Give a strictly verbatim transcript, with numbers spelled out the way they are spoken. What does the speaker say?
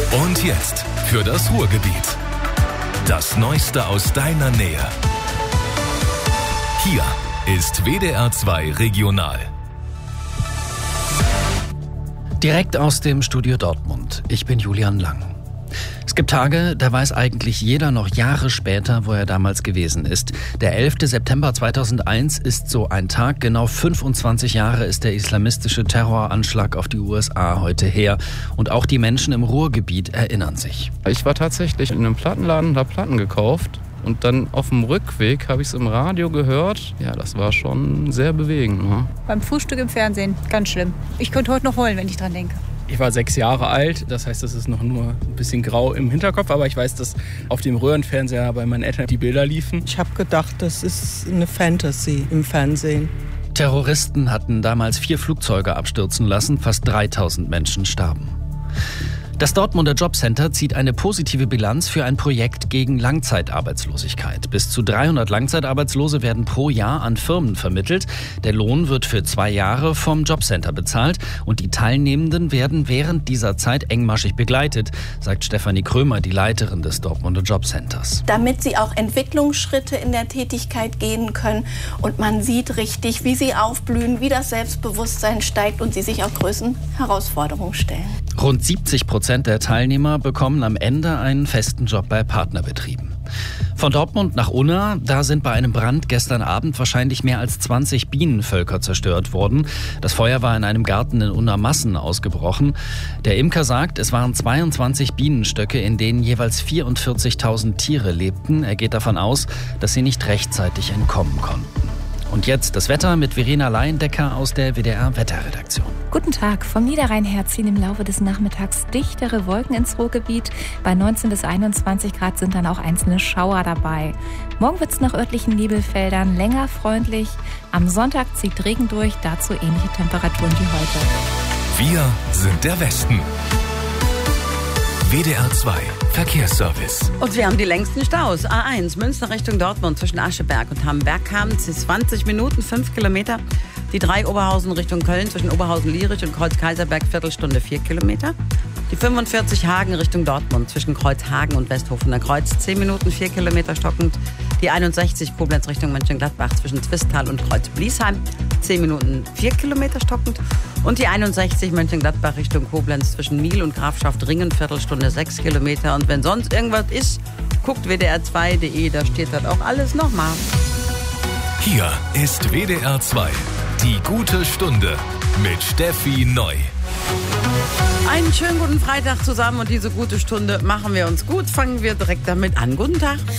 Und jetzt für das Ruhrgebiet. Das Neueste aus deiner Nähe. Hier ist W D R zwei Regional. Direkt aus dem Studio Dortmund. Ich bin Julian Lang. Es gibt Tage, da weiß eigentlich jeder noch Jahre später, wo er damals gewesen ist. Der elfte September zweitausendeins ist so ein Tag. Genau fünfundzwanzig Jahre ist der islamistische Terroranschlag auf die U S A heute her. Und auch die Menschen im Ruhrgebiet erinnern sich. Ich war tatsächlich in einem Plattenladen und habe Platten gekauft. Und dann auf dem Rückweg habe ich es im Radio gehört. Ja, das war schon sehr bewegend. Ne? Beim Frühstück im Fernsehen, ganz schlimm. Ich könnte heute noch heulen, wenn ich dran denke. Ich war sechs Jahre alt, das heißt, das ist noch nur ein bisschen grau im Hinterkopf. Aber ich weiß, dass auf dem Röhrenfernseher bei meinen Eltern die Bilder liefen. Ich habe gedacht, das ist eine Fantasy im Fernsehen. Terroristen hatten damals vier Flugzeuge abstürzen lassen, fast dreitausend Menschen starben. Das Dortmunder Jobcenter zieht eine positive Bilanz für ein Projekt gegen Langzeitarbeitslosigkeit. Bis zu dreihundert Langzeitarbeitslose werden pro Jahr an Firmen vermittelt. Der Lohn wird für zwei Jahre vom Jobcenter bezahlt und die Teilnehmenden werden während dieser Zeit engmaschig begleitet, sagt Stefanie Krömer, die Leiterin des Dortmunder Jobcenters. Damit sie auch Entwicklungsschritte in der Tätigkeit gehen können und man sieht richtig, wie sie aufblühen, wie das Selbstbewusstsein steigt und sie sich auch größeren Herausforderungen stellen. Rund siebzig Prozent der Teilnehmer bekommen am Ende einen festen Job bei Partnerbetrieben. Von Dortmund nach Unna, da sind bei einem Brand gestern Abend wahrscheinlich mehr als zwanzig Bienenvölker zerstört worden. Das Feuer war in einem Garten in Unna-Massen ausgebrochen. Der Imker sagt, es waren zweiundzwanzig Bienenstöcke, in denen jeweils vierundvierzigtausend Tiere lebten. Er geht davon aus, dass sie nicht rechtzeitig entkommen konnten. Und jetzt das Wetter mit Verena Laiendecker aus der W D R-Wetterredaktion. Guten Tag. Vom Niederrhein her ziehen im Laufe des Nachmittags dichtere Wolken ins Ruhrgebiet. Bei neunzehn bis einundzwanzig Grad sind dann auch einzelne Schauer dabei. Morgen wird es nach örtlichen Nebelfeldern länger freundlich. Am Sonntag zieht Regen durch, dazu ähnliche Temperaturen wie heute. Wir sind der Westen. W D R zwei Verkehrsservice. Und wir haben die längsten Staus. A eins, Münster Richtung Dortmund zwischen Ascheberg und Hamm-Berg haben zwanzig Minuten, fünf Kilometer. Die drei Oberhausen Richtung Köln zwischen Oberhausen-Lierich und Kreuz-Kaiserberg, Viertelstunde, vier Kilometer. Die fünfundvierzig Hagen Richtung Dortmund zwischen Kreuzhagen und Westhofener Kreuz, zehn Minuten, vier Kilometer stockend. Die einundsechzig Koblenz Richtung Mönchengladbach zwischen Zwistal und Kreuz-Bliesheim, zehn Minuten, vier Kilometer stockend. Und die einundsechzig Mönchengladbach Richtung Koblenz zwischen Miel und Grafschaft-Ringen, Viertelstunde, sechs Kilometer. Und wenn sonst irgendwas ist, guckt W D R zwei punkt de, da steht das auch alles nochmal. Hier ist W D R zwei, die gute Stunde mit Steffi Neu. Einen schönen guten Freitag zusammen und diese gute Stunde machen wir uns gut. Fangen wir direkt damit an. Guten Tag.